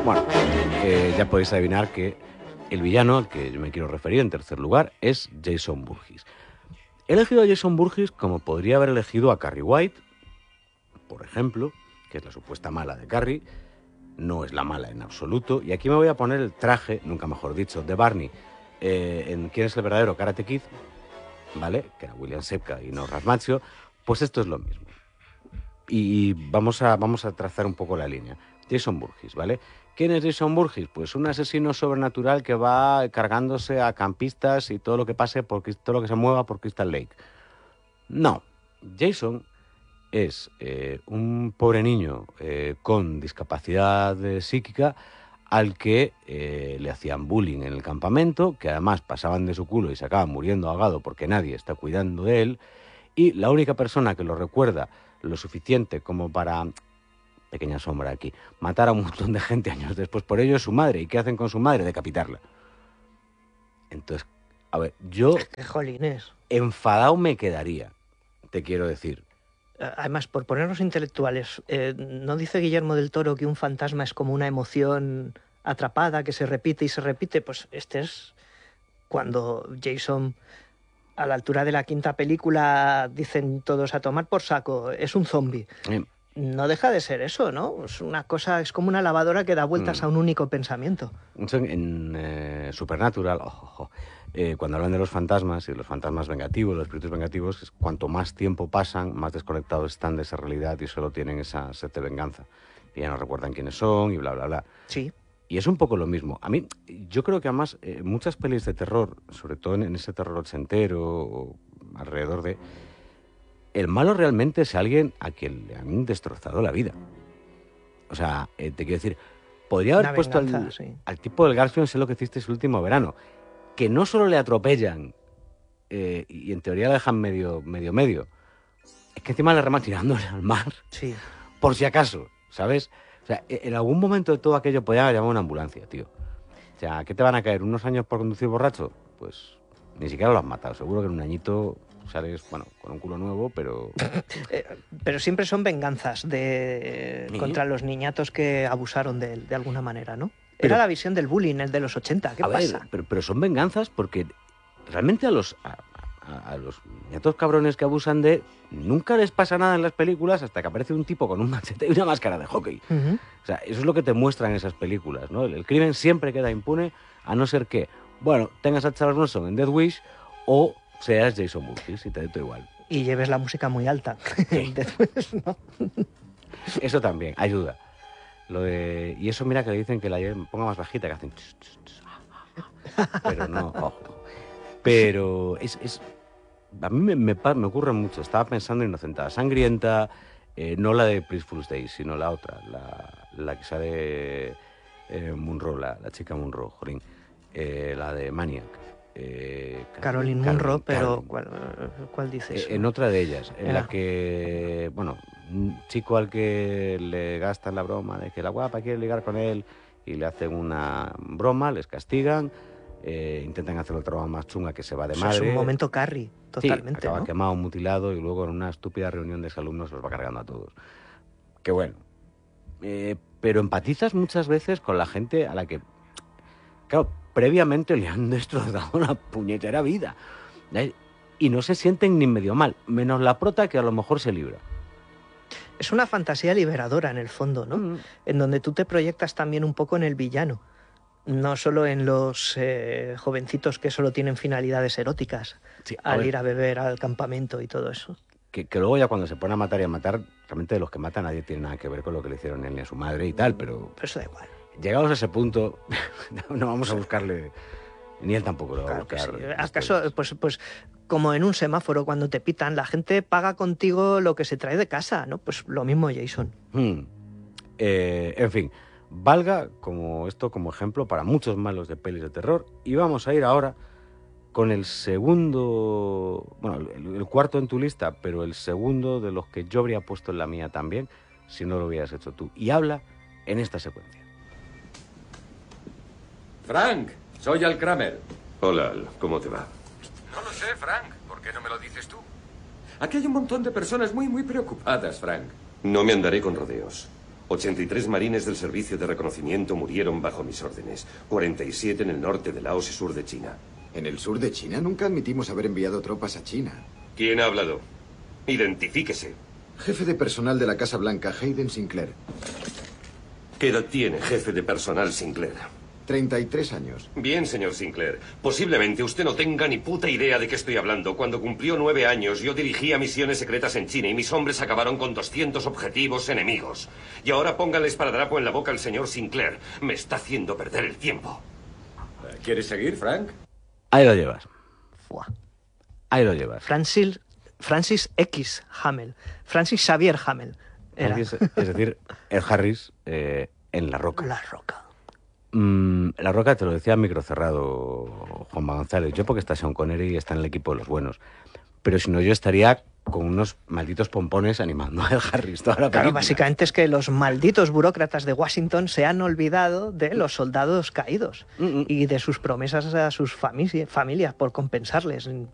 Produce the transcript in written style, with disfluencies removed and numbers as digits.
Bueno, ya podéis adivinar que el villano al que yo me quiero referir en tercer lugar es Jason Voorhees. He elegido a Jason Voorhees como podría haber elegido a Carrie White, por ejemplo, que es la supuesta mala de Carrie. No es la mala en absoluto. Y aquí me voy a poner el traje, nunca mejor dicho, de Barney en ¿Quién es el verdadero Karate Kid? ¿Vale? Que era William Sepka y no Ralph Macchio. Pues esto es lo mismo. Y vamos a trazar un poco la línea. Jason Voorhees, ¿vale? ¿Quién es Jason Voorhees? Pues un asesino sobrenatural que va cargándose a campistas y todo lo que pase, todo lo que se mueva por Crystal Lake. No. Jason es un pobre niño con discapacidad psíquica al que le hacían bullying en el campamento, que además pasaban de su culo y se acaban muriendo ahogado porque nadie está cuidando de él, y la única persona que lo recuerda lo suficiente como para, pequeña sombra aquí, matar a un montón de gente años después por ello es su madre. ¿Y qué hacen con su madre? Decapitarla. Entonces, a ver, yo ¡Qué jolines! enfadado me quedaría, te quiero decir. Además, por ponernos intelectuales, ¿no dice Guillermo del Toro que un fantasma es como una emoción atrapada que se repite y se repite? Pues este es cuando Jason, a la altura de la quinta película, dicen todos a tomar por saco, es un zombie. No deja de ser eso, ¿no? Es una cosa, es como una lavadora que da vueltas a un único pensamiento. En Supernatural, cuando hablan de los fantasmas y de los fantasmas vengativos, los espíritus vengativos, es cuanto más tiempo pasan, más desconectados están de esa realidad y solo tienen esa sed de venganza. Y ya no recuerdan quiénes son y bla, bla, bla. Sí. Y es un poco lo mismo. A mí, yo creo que además muchas pelis de terror, sobre todo en ese terror ochentero o alrededor de... El malo realmente es alguien a quien le han destrozado la vida. O sea, te quiero decir, podría haber puesto al tipo del Garfield, sé lo que hiciste el último verano, que no solo le atropellan y en teoría le dejan medio, es que encima le reman tirándole al mar. Sí. Por si acaso, ¿sabes? O sea, en algún momento de todo aquello podía haber llamado a una ambulancia, tío. O sea, ¿qué te van a caer? ¿Unos años por conducir borracho? Pues ni siquiera lo has matado. Seguro que en un añito sales, bueno, con un culo nuevo, pero... Pero siempre son venganzas contra los niñatos que abusaron de él, de alguna manera, ¿no? Era la visión del bullying, el de los 80. ¿Qué pasa? Pero son venganzas porque realmente a los niñatos cabrones que abusan de... Nunca les pasa nada en las películas hasta que aparece un tipo con un machete y una máscara de hockey. Uh-huh. O sea, eso es lo que te muestran esas películas, ¿no? El crimen siempre queda impune, a no ser que, bueno, tengas a Charles Bronson en Death Wish o seas Jason Voorhees y te dé todo igual. Y lleves la música muy alta. Sí. Después, ¿no? Eso también, ayuda. Y eso mira que le dicen que la ponga más bajita, que hacen... Pero no, ojo. Pero a mí me ocurre mucho. Estaba pensando en Inocentada Sangrienta, no la de Please Fool's Day, sino la otra, la que sale Munro, la chica Munro, jolín, la de Maniac. Caroline Munro, pero ¿cuál dices? En otra de ellas, en la que, bueno, un chico al que le gastan la broma de que la guapa quiere ligar con él y le hacen una broma, les castigan, intentan hacer otra broma más chunga que se va de madre. Es un momento Carrie, totalmente, sí, acaba ¿no? quemado, mutilado y luego en una estúpida reunión de exalumnos los va cargando a todos. Qué bueno. Pero empatizas muchas veces con la gente a la que, claro, previamente le han destrozado la puñetera vida. Y no se sienten ni medio mal, menos la prota que a lo mejor se libra. Es una fantasía liberadora en el fondo, ¿no? En donde tú te proyectas también un poco en el villano. No solo en los jovencitos que solo tienen finalidades eróticas, sí, al ir a beber al campamento y todo eso. Que luego ya cuando se pone a matar y a matar, realmente de los que matan nadie tiene nada que ver con lo que le hicieron a él ni a su madre y tal, pero eso da igual. Llegados a ese punto, no vamos a buscarle, ni él tampoco lo va a buscar. Sí. ¿Acaso, pues como en un semáforo cuando te pitan, la gente paga contigo lo que se trae de casa, ¿no? Pues lo mismo Jason. En fin, valga como ejemplo para muchos malos de pelis de terror. Y vamos a ir ahora con el segundo, bueno, el cuarto en tu lista, pero el segundo de los que yo habría puesto en la mía también, si no lo hubieras hecho tú. Y habla en esta secuencia. Frank, soy Al Kramer. Hola, Al, ¿cómo te va? No lo sé, Frank. ¿Por qué no me lo dices tú? Aquí hay un montón de personas muy preocupadas, Frank. No me andaré con rodeos. 83 marines del Servicio de Reconocimiento murieron bajo mis órdenes. 47 en el norte de Laos y sur de China. ¿En el sur de China? Nunca admitimos haber enviado tropas a China. ¿Quién ha hablado? Identifíquese. Jefe de personal de la Casa Blanca, Hayden Sinclair. ¿Qué edad tiene, jefe de personal Sinclair? 33 años. Bien, señor Sinclair. Posiblemente usted no tenga ni puta idea de qué estoy hablando. Cuando cumplió 9 años, yo dirigía misiones secretas en China y mis hombres acabaron con 200 objetivos enemigos. Y ahora pónganle esparadrapo en la boca al señor Sinclair. Me está haciendo perder el tiempo. ¿Quieres seguir, Frank? Ahí lo llevas. Fuá. Ahí lo llevas. Francis X. Hamel. Francis Xavier Hamel. Era Es decir, el Harris en La Roca. La Roca. La Roca, te lo decía microcerrado Juanma González. Yo porque está Sean Connery y está en el equipo de los buenos. Pero si no, yo estaría con unos malditos pompones animando al Harris toda la Claro, película. básicamente es que los malditos burócratas de Washington se han olvidado de los soldados caídos y de sus promesas a sus familias por compensarles.